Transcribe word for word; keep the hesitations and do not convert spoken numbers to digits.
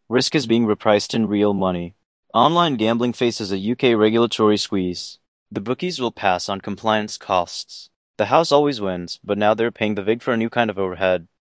Risk is being repriced in real money. Online gambling faces a U K regulatory squeeze. The bookies will pass on compliance costs. The house always wins, but now they're paying the vig for a new kind of overhead.